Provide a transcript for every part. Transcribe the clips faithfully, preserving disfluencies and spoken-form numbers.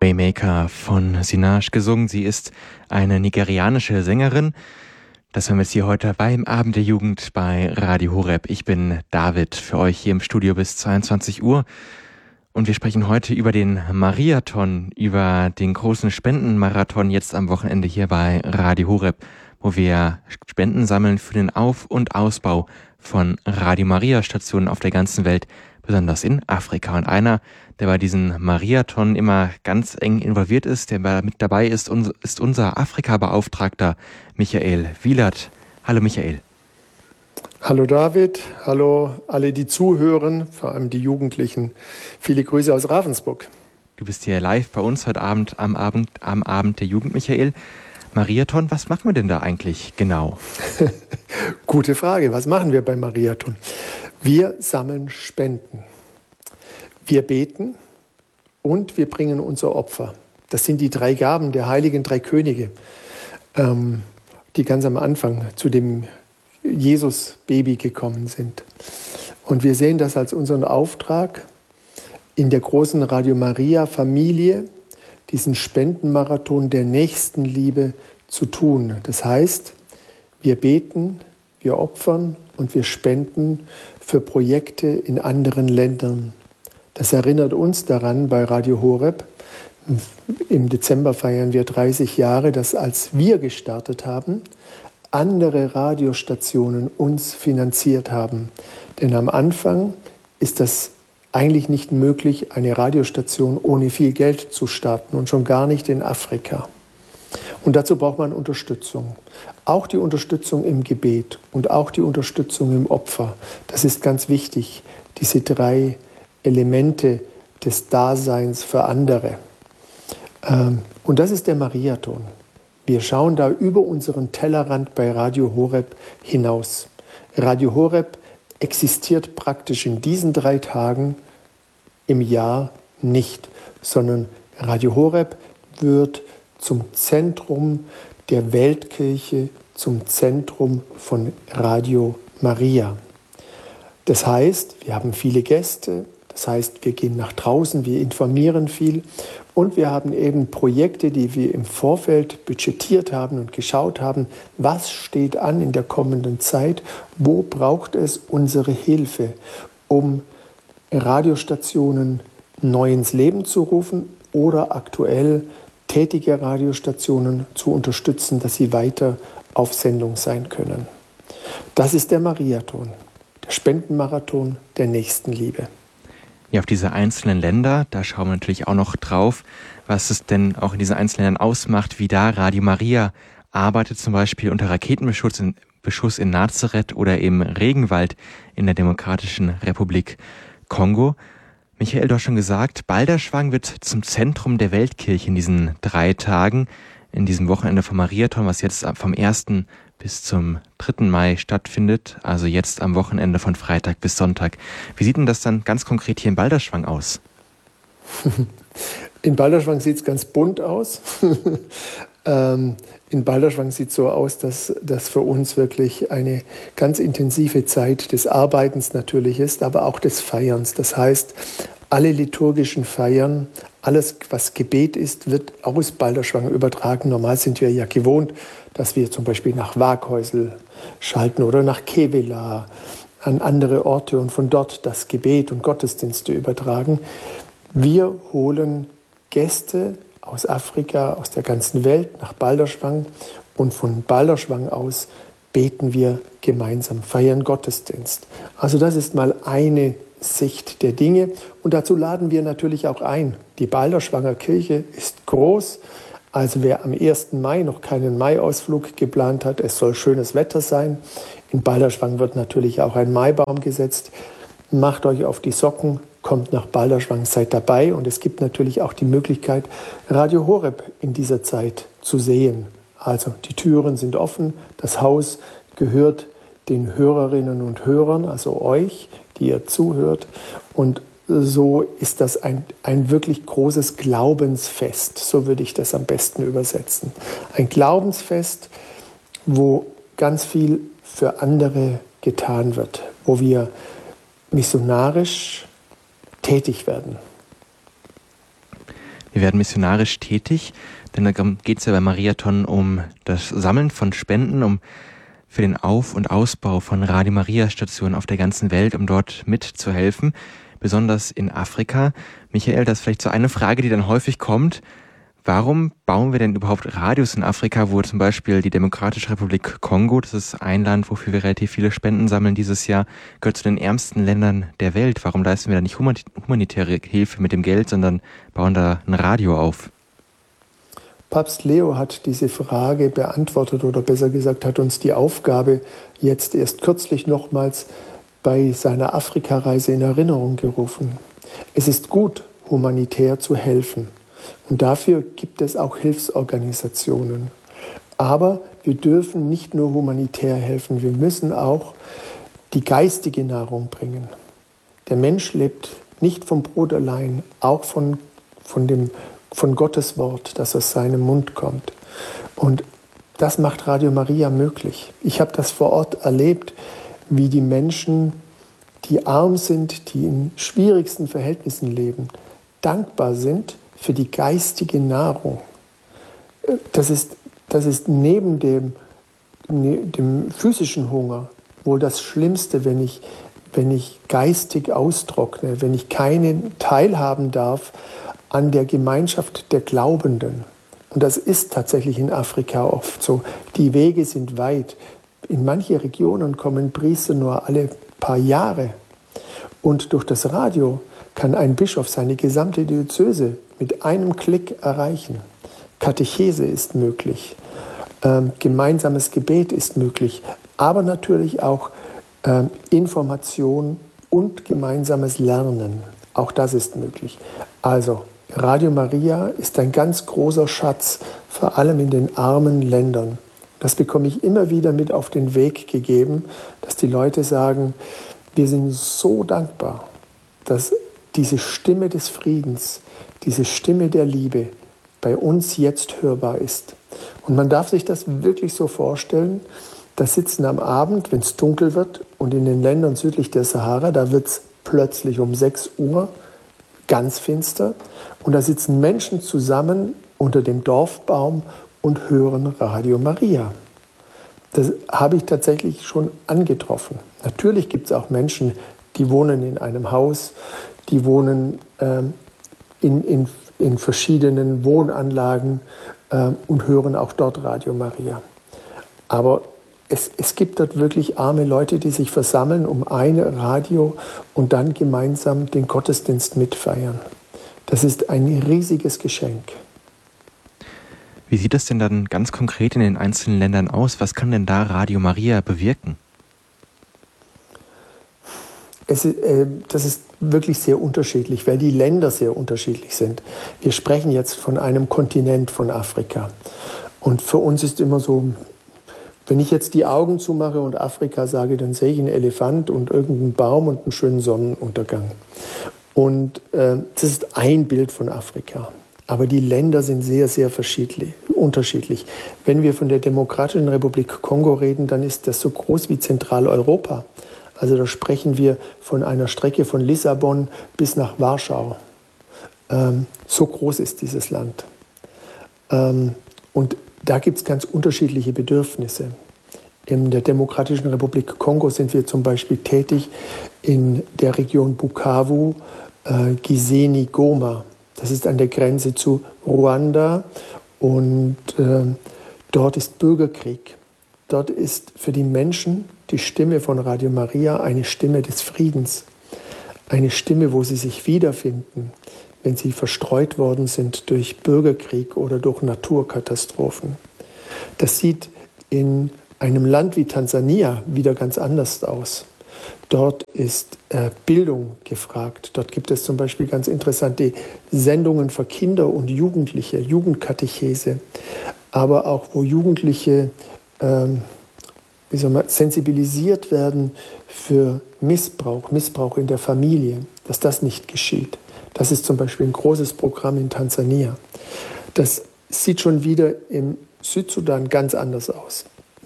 Waymaker von Sinach gesungen. Sie ist eine nigerianische Sängerin. Das hören wir jetzt hier heute beim Abend der Jugend bei Radio Horeb. Ich bin David, für euch hier im Studio bis zweiundzwanzig Uhr. Und wir sprechen heute über den Mariathon, über den großen Spendenmarathon jetzt am Wochenende hier bei Radio Horeb, wo wir Spenden sammeln für den Auf- und Ausbau von Radio Maria Stationen auf der ganzen Welt, besonders in Afrika. Und einer, der bei diesem Mariathon immer ganz eng involviert ist, der mit dabei ist, ist unser Afrika-Beauftragter Michael Wielert. Hallo Michael. Hallo David, hallo alle, die zuhören, vor allem die Jugendlichen. Viele Grüße aus Ravensburg. Du bist hier live bei uns heute Abend am Abend, am Abend der Jugend, Michael. Mariathon, was machen wir denn da eigentlich genau? Gute Frage, was machen wir beim Mariathon? Wir sammeln Spenden. Wir beten und wir bringen unser Opfer. Das sind die drei Gaben der heiligen drei Könige, ähm, die ganz am Anfang zu dem Jesus-Baby gekommen sind. Und wir sehen das als unseren Auftrag, in der großen Radio Maria-Familie diesen Spendenmarathon der Nächstenliebe zu tun. Das heißt, wir beten, wir opfern und wir spenden für Projekte in anderen Ländern. Das erinnert uns daran bei Radio Horeb. Im Dezember feiern wir dreißig Jahre, dass als wir gestartet haben, andere Radiostationen uns finanziert haben. Denn am Anfang ist das eigentlich nicht möglich, eine Radiostation ohne viel Geld zu starten und schon gar nicht in Afrika. Und dazu braucht man Unterstützung. Auch die Unterstützung im Gebet und auch die Unterstützung im Opfer. Das ist ganz wichtig, diese drei Elemente des Daseins für andere. Und das ist der Mariathon. Wir schauen da über unseren Tellerrand bei Radio Horeb hinaus. Radio Horeb existiert praktisch in diesen drei Tagen im Jahr nicht, sondern Radio Horeb wird zum Zentrum der Weltkirche, zum Zentrum von Radio Maria. Das heißt, wir haben viele Gäste, das heißt, wir gehen nach draußen, wir informieren viel und wir haben eben Projekte, die wir im Vorfeld budgetiert haben und geschaut haben, was steht an in der kommenden Zeit, wo braucht es unsere Hilfe, um Radiostationen neu ins Leben zu rufen oder aktuell tätige Radiostationen zu unterstützen, dass sie weiter auf Sendung sein können. Das ist der Mariathon, der Spendenmarathon der Nächstenliebe. Ja, auf diese einzelnen Länder, da schauen wir natürlich auch noch drauf, was es denn auch in diesen einzelnen Ländern ausmacht, wie da Radio Maria arbeitet, zum Beispiel unter Raketenbeschuss in, Beschuss in Nazareth oder im Regenwald in der Demokratischen Republik Kongo. Michael, du hast schon gesagt, Balderschwang wird zum Zentrum der Weltkirche in diesen drei Tagen, in diesem Wochenende vom Mariathon, was jetzt vom ersten bis zum dritten Mai stattfindet, also jetzt am Wochenende von Freitag bis Sonntag. Wie sieht denn das dann ganz konkret hier in Balderschwang aus? In Balderschwang sieht es ganz bunt aus. ähm, in Balderschwang sieht es so aus, dass das für uns wirklich eine ganz intensive Zeit des Arbeitens natürlich ist, aber auch des Feierns. Das heißt, alle liturgischen Feiern, alles, was Gebet ist, wird aus Balderschwang übertragen. Normal sind wir ja gewohnt, dass wir zum Beispiel nach Waaghäusel schalten oder nach Kevela, an andere Orte und von dort das Gebet und Gottesdienste übertragen. Wir holen Gäste aus Afrika, aus der ganzen Welt nach Balderschwang und von Balderschwang aus beten wir gemeinsam, feiern Gottesdienst. Also das ist mal eine Sicht der Dinge und dazu laden wir natürlich auch ein. Die Balderschwanger Kirche ist groß, also wer am ersten Mai noch keinen Maiausflug geplant hat, es soll schönes Wetter sein. In Balderschwang wird natürlich auch ein Maibaum gesetzt. Macht euch auf die Socken, kommt nach Balderschwang, seid dabei und es gibt natürlich auch die Möglichkeit, Radio Horeb in dieser Zeit zu sehen. Also die Türen sind offen, das Haus gehört den Hörerinnen und Hörern, also euch, die ihr zuhört. Und so ist das ein, ein wirklich großes Glaubensfest, so würde ich das am besten übersetzen. Ein Glaubensfest, wo ganz viel für andere getan wird, wo wir missionarisch tätig werden. Wir Wir werden missionarisch tätig, denn da geht es ja bei Mariathon um das Sammeln von Spenden, um für den Auf- und Ausbau von Radio Maria Stationen auf der ganzen Welt, um dort mitzuhelfen, besonders in Afrika. Michael, das ist vielleicht so eine Frage, die dann häufig kommt. Warum bauen wir denn überhaupt Radios in Afrika, wo zum Beispiel die Demokratische Republik Kongo, das ist ein Land, wofür wir relativ viele Spenden sammeln dieses Jahr, gehört zu den ärmsten Ländern der Welt. Warum leisten wir da nicht humanitäre Hilfe mit dem Geld, sondern bauen da ein Radio auf? Papst Leo hat diese Frage beantwortet, oder besser gesagt hat uns die Aufgabe jetzt erst kürzlich nochmals bei seiner Afrikareise in Erinnerung gerufen. Es ist gut, humanitär zu helfen. Und dafür gibt es auch Hilfsorganisationen. Aber wir dürfen nicht nur humanitär helfen, wir müssen auch die geistige Nahrung bringen. Der Mensch lebt nicht vom Brot allein, auch von, von, dem, von Gottes Wort, das aus seinem Mund kommt. Und das macht Radio Maria möglich. Ich habe das vor Ort erlebt, wie die Menschen, die arm sind, die in schwierigsten Verhältnissen leben, dankbar sind für die geistige Nahrung. Das ist, das ist neben dem, dem physischen Hunger wohl das Schlimmste, wenn ich, wenn ich geistig austrockne, wenn ich keinen teilhaben darf an der Gemeinschaft der Glaubenden. Und das ist tatsächlich in Afrika oft so. Die Wege sind weit. In manche Regionen kommen Priester nur alle paar Jahre. Und durch das Radio kann ein Bischof seine gesamte Diözese mit einem Klick erreichen. Katechese ist möglich, ähm, gemeinsames Gebet ist möglich, aber natürlich auch ähm, Information und gemeinsames Lernen. Auch das ist möglich. Also Radio Maria ist ein ganz großer Schatz, vor allem in den armen Ländern. Das bekomme ich immer wieder mit auf den Weg gegeben, dass die Leute sagen, wir sind so dankbar, dass diese Stimme des Friedens, diese Stimme der Liebe bei uns jetzt hörbar ist. Und man darf sich das wirklich so vorstellen, da sitzen am Abend, wenn es dunkel wird, und in den Ländern südlich der Sahara, da wird es plötzlich um sechs Uhr ganz finster, und da sitzen Menschen zusammen unter dem Dorfbaum und hören Radio Maria. Das habe ich tatsächlich schon angetroffen. Natürlich gibt es auch Menschen, die wohnen in einem Haus, die wohnen ähm, in, in, in verschiedenen Wohnanlagen ähm, und hören auch dort Radio Maria. Aber es, es gibt dort wirklich arme Leute, die sich versammeln um ein Radio und dann gemeinsam den Gottesdienst mitfeiern. Das ist ein riesiges Geschenk. Wie sieht es denn dann ganz konkret in den einzelnen Ländern aus? Was kann denn da Radio Maria bewirken? Es ist, äh, das ist wirklich sehr unterschiedlich, weil die Länder sehr unterschiedlich sind. Wir sprechen jetzt von einem Kontinent, von Afrika. Und für uns ist immer so, wenn ich jetzt die Augen zumache und Afrika sage, dann sehe ich einen Elefant und irgendeinen Baum und einen schönen Sonnenuntergang. Und äh, das ist ein Bild von Afrika. Aber die Länder sind sehr, sehr verschiedentlich, unterschiedlich. Wenn wir von der Demokratischen Republik Kongo reden, dann ist das so groß wie Zentraleuropa. Also da sprechen wir von einer Strecke von Lissabon bis nach Warschau. Ähm, so groß ist dieses Land. Ähm, und da gibt es ganz unterschiedliche Bedürfnisse. In der Demokratischen Republik Kongo sind wir zum Beispiel tätig in der Region Bukavu, äh, Gisenyi, Goma. Das ist an der Grenze zu Ruanda, und äh, dort ist Bürgerkrieg. Dort ist für die Menschen die Stimme von Radio Maria eine Stimme des Friedens. Eine Stimme, wo sie sich wiederfinden, wenn sie verstreut worden sind durch Bürgerkrieg oder durch Naturkatastrophen. Das sieht in einem Land wie Tansania wieder ganz anders aus. Dort ist äh, Bildung gefragt. Dort gibt es zum Beispiel ganz interessante Sendungen für Kinder und Jugendliche, Jugendkatechese, aber auch wo Jugendliche ähm, wie soll man, sensibilisiert werden für Missbrauch, Missbrauch in der Familie, dass das nicht geschieht. Das ist zum Beispiel ein großes Programm in Tansania. Das sieht schon wieder im Südsudan ganz anders aus.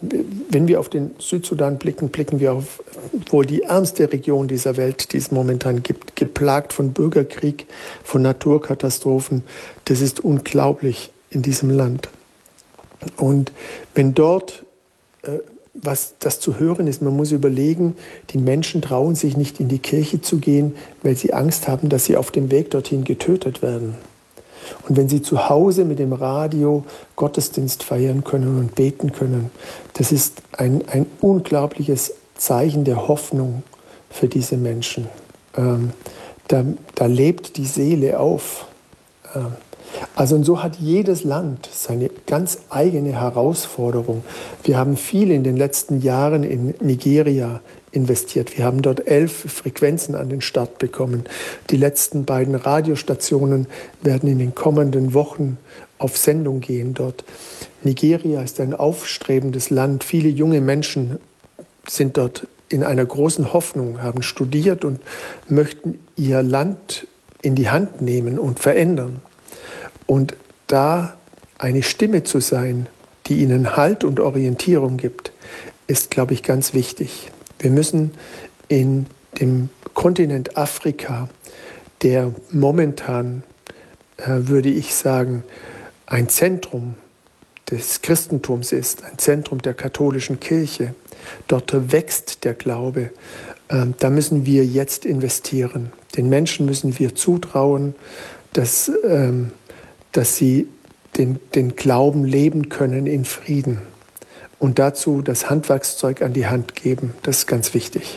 wenn wir auf den Südsudan blicken, blicken wir auf wohl die ärmste Region dieser Welt, die es momentan gibt, geplagt von Bürgerkrieg, von Naturkatastrophen. Das ist unglaublich in diesem Land. Und wenn dort äh, was das zu hören ist, man muss überlegen, die Menschen trauen sich nicht in die Kirche zu gehen, weil sie Angst haben, dass sie auf dem Weg dorthin getötet werden. Und wenn sie zu Hause mit dem Radio Gottesdienst feiern können und beten können, das ist ein, ein unglaubliches Zeichen der Hoffnung für diese Menschen. Ähm, da, da lebt die Seele auf. Ähm, also und so hat jedes Land seine ganz eigene Herausforderung. Wir haben viel in den letzten Jahren in Nigeria investiert. Wir haben dort elf Frequenzen an den Start bekommen. Die letzten beiden Radiostationen werden in den kommenden Wochen auf Sendung gehen dort. Nigeria ist ein aufstrebendes Land. Viele junge Menschen sind dort in einer großen Hoffnung, haben studiert und möchten ihr Land in die Hand nehmen und verändern. Und da eine Stimme zu sein, die ihnen Halt und Orientierung gibt, ist, glaube ich, ganz wichtig. Wir müssen in dem Kontinent Afrika, der momentan, äh, würde ich sagen, ein Zentrum des Christentums ist, ein Zentrum der katholischen Kirche, dort wächst der Glaube, äh, da müssen wir jetzt investieren. Den Menschen müssen wir zutrauen, dass, ähm, dass sie den, den Glauben leben können in Frieden. Und dazu das Handwerkszeug an die Hand geben. Das ist ganz wichtig.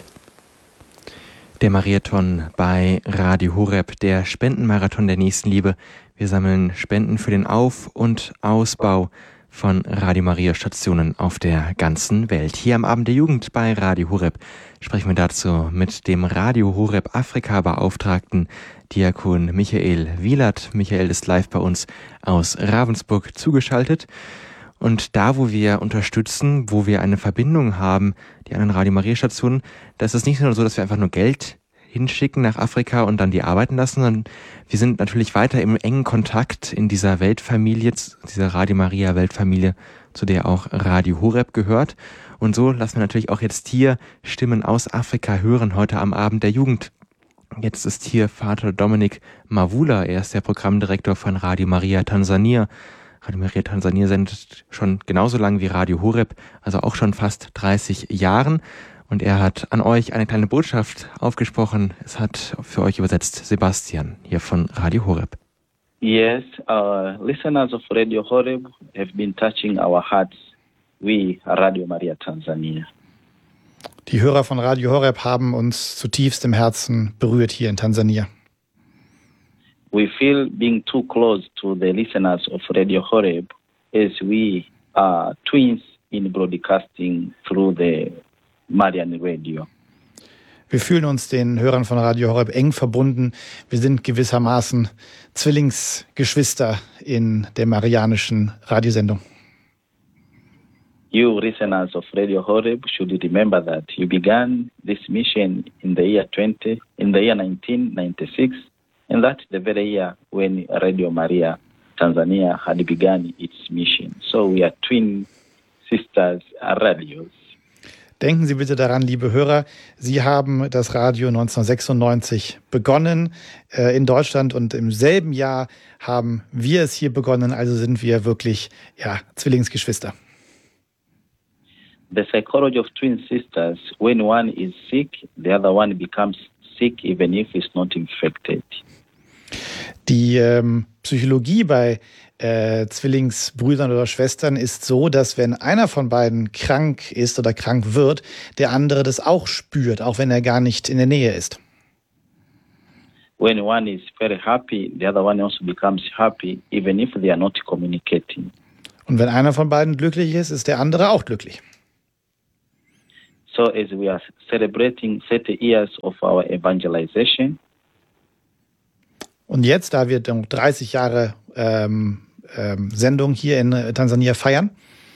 Der Mariathon bei Radio Horeb, der Spendenmarathon der Nächstenliebe. Wir sammeln Spenden für den Auf- und Ausbau von Radio Maria Stationen auf der ganzen Welt. Hier am Abend der Jugend bei Radio Horeb sprechen wir dazu mit dem Radio Horeb Afrika Beauftragten Diakon Michael Wielert. Michael ist live bei uns aus Ravensburg zugeschaltet. Und da, wo wir unterstützen, wo wir eine Verbindung haben, die anderen Radio Maria Stationen, da ist es nicht nur so, dass wir einfach nur Geld hinschicken nach Afrika und dann die arbeiten lassen, sondern wir sind natürlich weiter im engen Kontakt in dieser Weltfamilie, dieser Radio Maria Weltfamilie, zu der auch Radio Horeb gehört. Und so lassen wir natürlich auch jetzt hier Stimmen aus Afrika hören, heute am Abend der Jugend. Jetzt ist hier Vater Dominik Mavula, er ist der Programmdirektor von Radio Maria Tansania. Radio Maria Tansania sendet schon genauso lang wie Radio Horeb, also auch schon fast dreißig Jahren. Und er hat an euch eine kleine Botschaft aufgesprochen. Es hat für euch übersetzt Sebastian hier von Radio Horeb. Yes, uh, listeners of Radio Horeb have been touching our hearts. We, Radio Maria Tansania. Die Hörer von Radio Horeb haben uns zutiefst im Herzen berührt hier in Tansania. We feel being too close to the listeners of Radio Horeb as we are twins in broadcasting through the Marian Radio. Wir fühlen uns den Hörern von Radio Horeb eng verbunden. Wir sind gewissermaßen Zwillingsgeschwister in der marianischen Radiosendung. You listeners of Radio Horeb should remember that you began this mission in the year twenty, in the year nineteen ninety-six, and that's the very year when Radio Maria Tanzania had begun its mission. So we are twin sisters radios. Denken Sie bitte daran, liebe Hörer, Sie haben das Radio neunzehnhundertsechsundneunzig begonnen äh, in Deutschland und im selben Jahr haben wir es hier begonnen, also sind wir wirklich ja, Zwillingsgeschwister. The psychology of twin sisters, when one is sick, the other one becomes sick even if it's not infected. Die ähm, Psychologie bei äh, Zwillingsbrüdern oder Schwestern ist so, dass wenn einer von beiden krank ist oder krank wird, der andere das auch spürt, auch wenn er gar nicht in der Nähe ist. When one is very happy, the other one also becomes happy, even if they are not communicating. Und wenn einer von beiden glücklich ist, ist der andere auch glücklich. So as we are celebrating thirty years of our evangelization, und jetzt, da wir dreißig Jahre ähm, ähm, Sendung hier in Tansania feiern,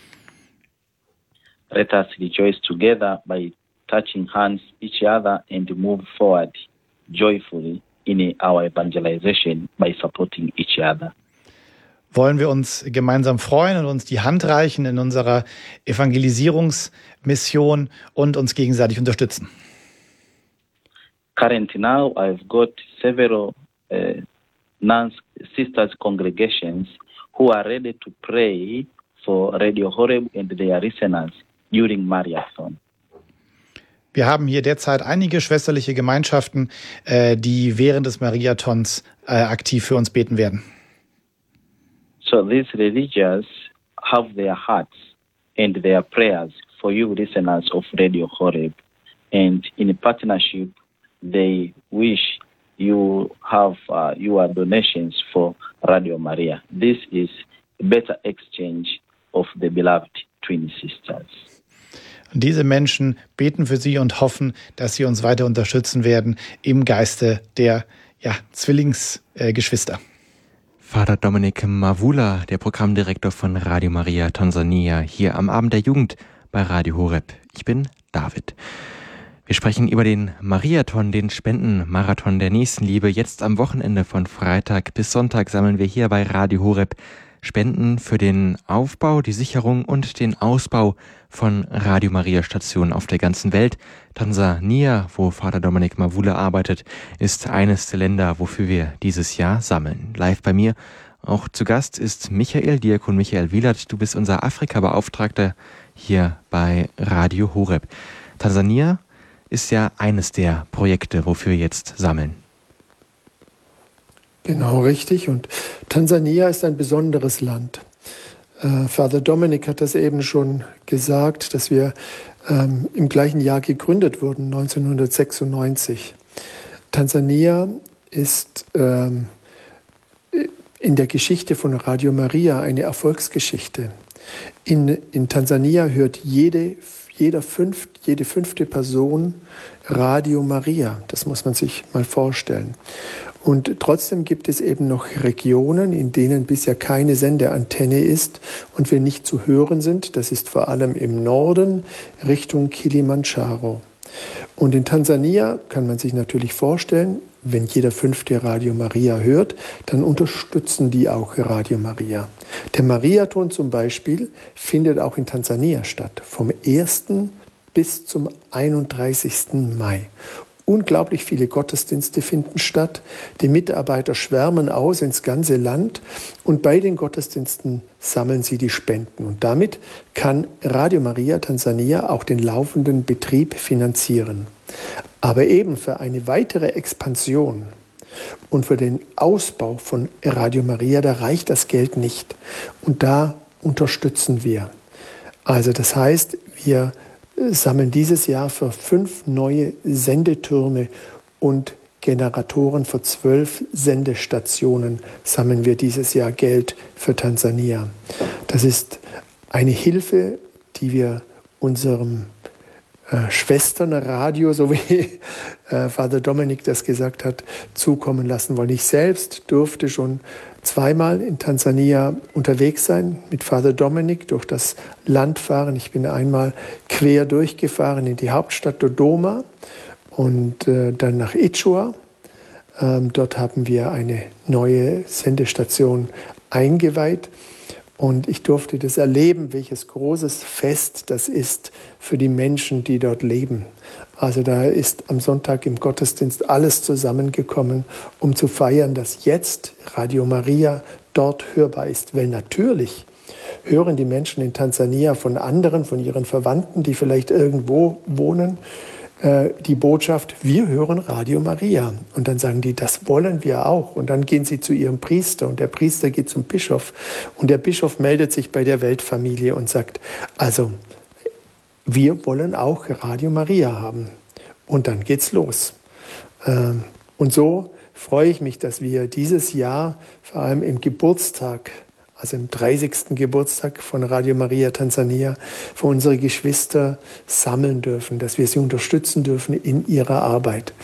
let us rejoice together by touching hands each other and move forward joyfully in our evangelization by supporting each other. wollen wir uns gemeinsam freuen und uns die Hand reichen in unserer Evangelisierungsmission und uns gegenseitig unterstützen. Currently now I've got several uh, nuns, sisters congregations who are ready to pray for Radio Horeb and their listeners during Mariathon. Wir haben hier derzeit einige schwesterliche Gemeinschaften, äh, die während des Mariathons äh, aktiv für uns beten werden. So these religious have their hearts and their prayers for you listeners of Radio Horeb, and in partnership they wish you have uh, your donations for Radio Maria. This is a better exchange of the beloved twin sisters. Und diese Menschen beten für Sie und hoffen, dass Sie uns weiter unterstützen werden im Geiste der ja, Zwillingsgeschwister. Äh, Vater Dominik Mavula, der Programmdirektor von Radio Maria Tansania, hier am Abend der Jugend bei Radio Horeb. Ich bin David. Wir sprechen über den Mariathon, den Spendenmarathon der Nächstenliebe. Jetzt am Wochenende von Freitag bis Sonntag sammeln wir hier bei Radio Horeb Spenden für den Aufbau, die Sicherung und den Ausbau von Radio Maria Stationen auf der ganzen Welt. Tansania, wo Vater Dominik Mavula arbeitet, ist eines der Länder, wofür wir dieses Jahr sammeln. Live bei mir auch zu Gast ist Michael, Diakon Michael Wielert. Du bist unser Afrika-Beauftragter hier bei Radio Horeb. Tansania ist ja eines der Projekte, wofür wir jetzt sammeln. Genau, richtig. Und Tansania ist ein besonderes Land. Äh, Vater Dominik hat das eben schon gesagt, dass wir ähm, im gleichen Jahr gegründet wurden, neunzehnhundertsechsundneunzig. Tansania ist ähm, in der Geschichte von Radio Maria eine Erfolgsgeschichte. In, in Tansania hört jede, jeder fünft, jede fünfte Person Radio Maria. Das muss man sich mal vorstellen. Und trotzdem gibt es eben noch Regionen, in denen bisher keine Sendeantenne ist und wir nicht zu hören sind. Das ist vor allem im Norden Richtung Kilimanjaro. Und in Tansania kann man sich natürlich vorstellen, wenn jeder fünfte Radio Maria hört, dann unterstützen die auch Radio Maria. Der Mariathon zum Beispiel findet auch in Tansania statt, vom ersten bis zum einunddreißigsten Mai. Unglaublich viele Gottesdienste finden statt. Die Mitarbeiter schwärmen aus ins ganze Land und bei den Gottesdiensten sammeln sie die Spenden. Und damit kann Radio Maria Tansania auch den laufenden Betrieb finanzieren. Aber eben für eine weitere Expansion und für den Ausbau von Radio Maria, da reicht das Geld nicht. Und da unterstützen wir. Also das heißt, wir sammeln dieses Jahr für fünf neue Sendetürme und Generatoren für zwölf Sendestationen sammeln wir dieses Jahr Geld für Tansania. Das ist eine Hilfe, die wir unserem äh, Schwesternradio, so wie äh, Vater Dominik das gesagt hat, zukommen lassen wollen. Ich selbst durfte schon zweimal in Tansania unterwegs sein, mit Vater Dominik durch das Land fahren. Ich bin einmal quer durchgefahren in die Hauptstadt Dodoma und äh, dann nach Ichua. Ähm, dort haben wir eine neue Sendestation eingeweiht und ich durfte das erleben, welches großes Fest das ist für die Menschen, die dort leben. Also da ist am Sonntag im Gottesdienst alles zusammengekommen, um zu feiern, dass jetzt Radio Maria dort hörbar ist. Weil natürlich hören die Menschen in Tansania von anderen, von ihren Verwandten, die vielleicht irgendwo wohnen, äh, die Botschaft, wir hören Radio Maria. Und dann sagen die, das wollen wir auch. Und dann gehen sie zu ihrem Priester und der Priester geht zum Bischof. Und der Bischof meldet sich bei der Weltfamilie und sagt, also wir wollen auch Radio Maria haben. Und dann geht's los. Und so freue ich mich, dass wir dieses Jahr, vor allem im Geburtstag, also im dreißigsten Geburtstag von Radio Maria Tansania, für unsere Geschwister sammeln dürfen, dass wir sie unterstützen dürfen in ihrer Arbeit.